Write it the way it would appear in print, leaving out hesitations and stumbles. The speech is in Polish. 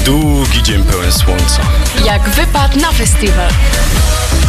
Długi dzień pełen słońca. Jak wypad na festiwal.